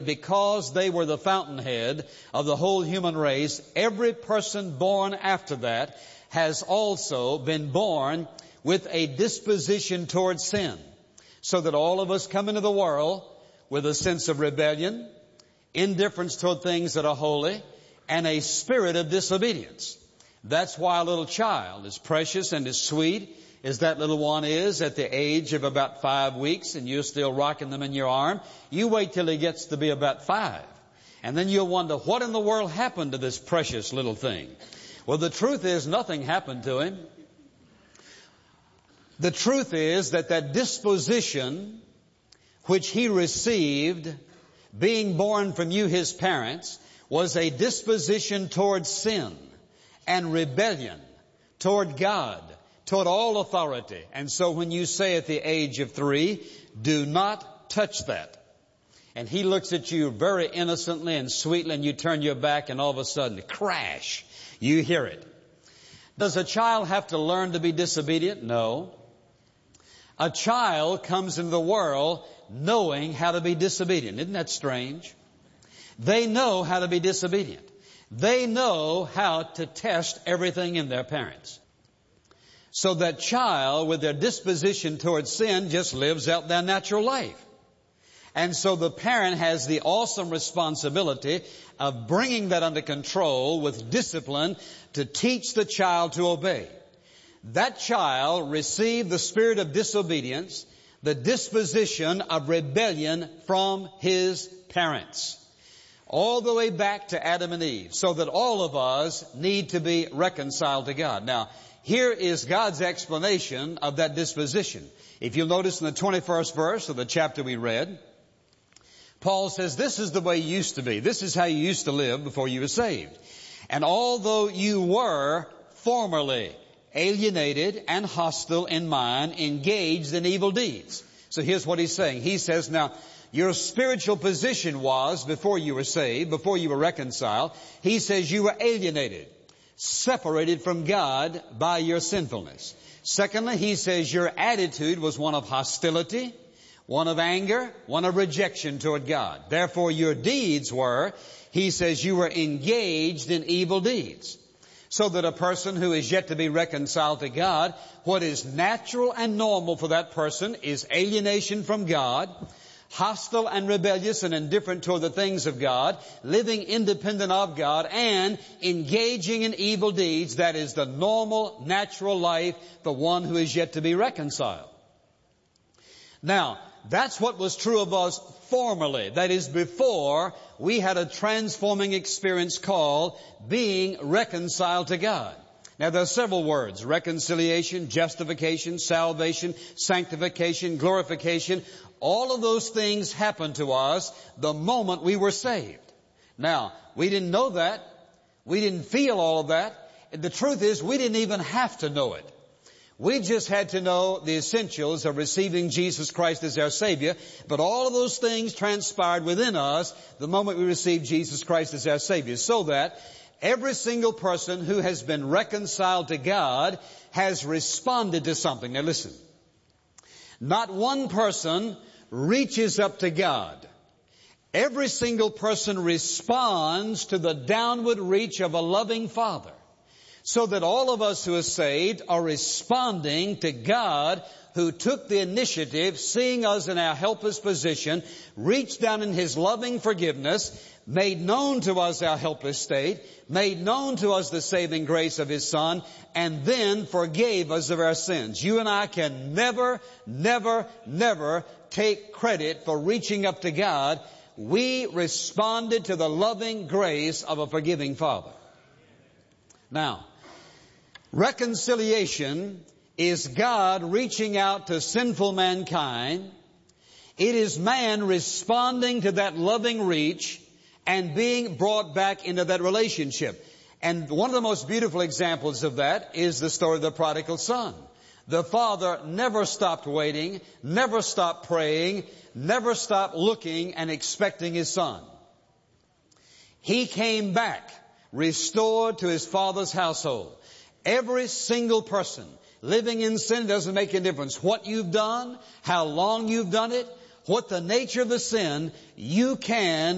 because they were the fountainhead of the whole human race, every person born after that has also been born with a disposition towards sin. So that all of us come into the world with a sense of rebellion, indifference toward things that are holy, and a spirit of disobedience. That's why a little child, as precious and as sweet as that little one is at the age of about 5 weeks, and you're still rocking them in your arm, you wait till he gets to be about 5. And then you'll wonder, what in the world happened to this precious little thing? Well, the truth is, nothing happened to him. The truth is that disposition which he received, being born from you, his parents, was a disposition toward sin and rebellion toward God, toward all authority. And so when you say at the age of 3, do not touch that. And he looks at you very innocently and sweetly, and you turn your back, and all of a sudden, crash, you hear it. Does a child have to learn to be disobedient? No. A child comes into the world knowing how to be disobedient. Isn't that strange? They know how to be disobedient. They know how to test everything in their parents. So that child, with their disposition towards sin, just lives out their natural life. And so the parent has the awesome responsibility of bringing that under control with discipline to teach the child to obey. That child received the spirit of disobedience, the disposition of rebellion from his parents, all the way back to Adam and Eve, so that all of us need to be reconciled to God. Now, here is God's explanation of that disposition. If you'll notice in the 21st verse of the chapter we read, Paul says, this is the way you used to be. This is how you used to live before you were saved. And although you were formerly alienated and hostile in mind, engaged in evil deeds. So here's what he's saying. He says, now, your spiritual position was, before you were saved, before you were reconciled, he says you were alienated, separated from God by your sinfulness. Secondly, he says your attitude was one of hostility, one of anger, one of rejection toward God. Therefore, your deeds were, he says, you were engaged in evil deeds. So that a person who is yet to be reconciled to God, what is natural and normal for that person is alienation from God, hostile and rebellious and indifferent toward the things of God, living independent of God, and engaging in evil deeds. That is the normal, natural life for one who is yet to be reconciled. Now, that's what was true of us formerly. That is, before we had a transforming experience called being reconciled to God. Now, there are several words: reconciliation, justification, salvation, sanctification, glorification. All of those things happened to us the moment we were saved. Now, we didn't know that. We didn't feel all of that. The truth is, we didn't even have to know it. We just had to know the essentials of receiving Jesus Christ as our Savior. But all of those things transpired within us the moment we received Jesus Christ as our Savior. So that every single person who has been reconciled to God has responded to something. Now listen. Not one person reaches up to God. Every single person responds to the downward reach of a loving Father. So that all of us who are saved are responding to God, who took the initiative, seeing us in our helpless position, reached down in His loving forgiveness, made known to us our helpless state, made known to us the saving grace of His Son, and then forgave us of our sins. You and I can never take credit for reaching up to God. We responded to the loving grace of a forgiving Father. Now, reconciliation is God reaching out to sinful mankind. It is man responding to that loving reach and being brought back into that relationship. And one of the most beautiful examples of that is the story of the prodigal son. The father never stopped waiting, never stopped praying, never stopped looking and expecting his son. He came back, restored to his father's household. Every single person living in sin, doesn't make any difference what you've done, how long you've done it, what the nature of the sin, you can